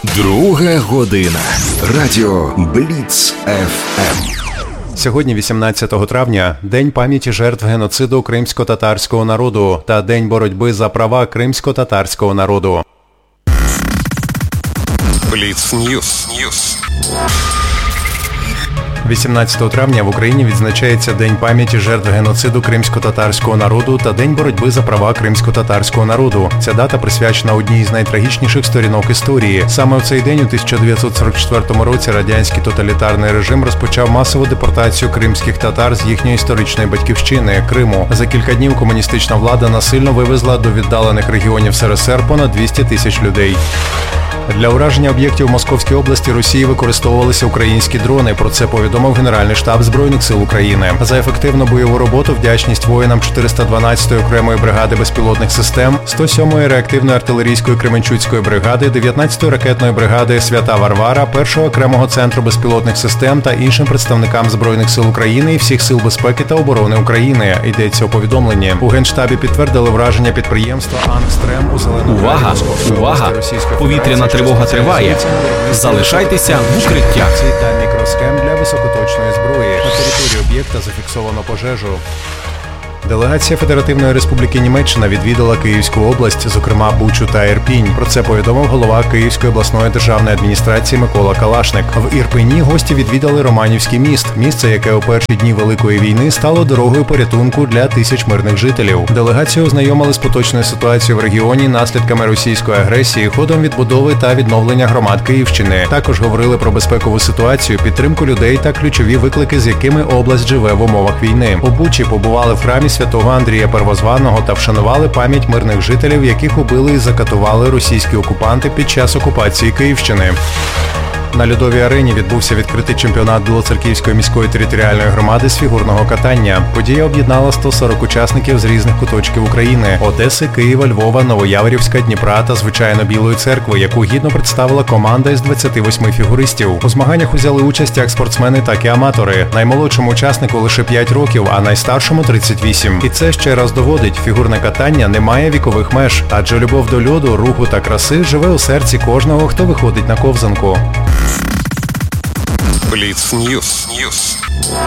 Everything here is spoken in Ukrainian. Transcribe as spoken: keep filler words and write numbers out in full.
Друга година. Радіо Бліц еф ем. Сьогодні, вісімнадцятого травня, День пам'яті жертв геноциду кримсько-татарського народу та День боротьби за права кримсько-татарського народу. Бліц Ньюс. вісімнадцятого травня в Україні відзначається День пам'яті жертв геноциду кримсько-татарського народу та День боротьби за права кримсько-татарського народу. Ця дата присвячена одній з найтрагічніших сторінок історії. Саме в цей день у тисяча дев'ятсот сорок четвертому році радянський тоталітарний режим розпочав масову депортацію кримських татар з їхньої історичної батьківщини – Криму. За кілька днів комуністична влада насильно вивезла до віддалених регіонів ес ер ес ер понад двісті тисяч людей. Для ураження об'єктів в Московській області Росії використовувалися українські дрони. Про це повідомив Генеральний штаб Збройних сил України. За ефективну бойову роботу вдячність воїнам чотириста дванадцятої окремої бригади безпілотних систем, сто сьомої реактивної артилерійської Кременчуцької бригади, дев'ятнадцятої ракетної бригади Свята Варвара, першого окремого центру безпілотних систем та іншим представникам Збройних сил України і всіх сил безпеки та оборони України. Йдеться у повідомленні. У Генштабі підтвердили враження підприємства «Ангстрем» у Зеленому Увага! Увага! Повітряна тривога триває. Залишайтеся в укриттях. Та мікросхем для високоточної зброї. На території об'єкта зафіксовано пожежу. Делегація Федеративної Республіки Німеччина відвідала Київську область, зокрема Бучу та Ірпінь. Про це повідомив голова Київської обласної державної адміністрації Микола Калашник. В Ірпені гості відвідали Романівський міст, місце, яке у перші дні Великої війни стало дорогою порятунку для тисяч мирних жителів. Делегацію ознайомили з поточною ситуацією в регіоні, наслідками російської агресії, ходом відбудови та відновлення громад Київщини. Також говорили про безпекову ситуацію, підтримку людей та ключові виклики, з якими область живе в умовах війни. У Бучі побували в храмі святого Андрія Первозваного та вшанували пам'ять мирних жителів, яких убили і закатували російські окупанти під час окупації Київщини. На Льодовій арені відбувся відкритий чемпіонат Білоцерківської міської територіальної громади з фігурного катання. Подія об'єднала сто сорок учасників з різних куточків України – Одеси, Києва, Львова, Новояворівська, Дніпра та, звичайно, Білої церкви, яку гідно представила команда із двадцяти восьми фігуристів. У змаганнях узяли участь як спортсмени, так і аматори. Наймолодшому учаснику лише п'ять років, а найстаршому – тридцять вісім. І це ще раз доводить – фігурне катання не має вікових меж, адже любов до льоду, руху та краси живе у серці кожного, хто виходить на ковзанку. Бліц Ньюс.